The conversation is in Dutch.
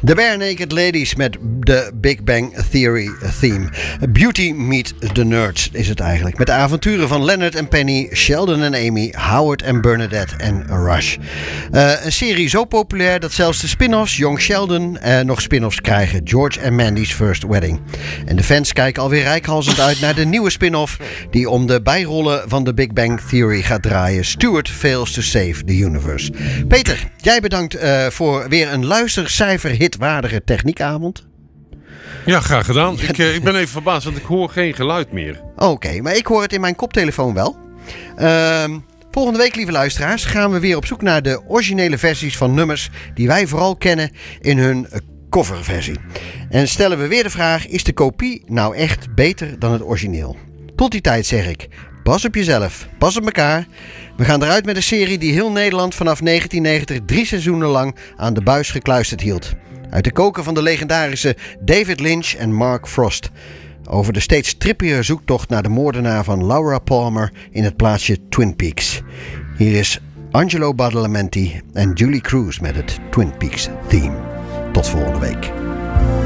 The Bare Naked Ladies met de Big Bang Theory theme. Beauty Meet the Nerds is het eigenlijk. Met de avonturen van Leonard en Penny, Sheldon en Amy, Howard en Bernadette en Rush. Een serie zo populair dat zelfs de spin-offs Young Sheldon nog spin-offs krijgen. George en Mandy's First Wedding. En de fans kijken alweer reikhalzend uit naar de nieuwe spin-off die om de bijrollen van de Big Bang Theory gaat draaien. Stuart Fails to Save the Universe. Peter, jij bedankt voor weer een luistercijfer-hitwaardige techniekavond. Ja, graag gedaan. Ik ben even verbaasd, want ik hoor geen geluid meer. Oké, maar ik hoor het in mijn koptelefoon wel. Volgende week, lieve luisteraars, gaan we weer op zoek naar de originele versies van nummers die wij vooral kennen in hun coverversie. En stellen we weer de vraag, is de kopie nou echt beter dan het origineel? Tot die tijd zeg ik, pas op jezelf, pas op elkaar. We gaan eruit met een serie die heel Nederland vanaf 1990 3 seizoenen lang aan de buis gekluisterd hield. Uit de koker van de legendarische David Lynch en Mark Frost. Over de steeds trippier zoektocht naar de moordenaar van Laura Palmer in het plaatsje Twin Peaks. Hier is Angelo Badalamenti en Julie Cruz met het Twin Peaks theme. Tot volgende week.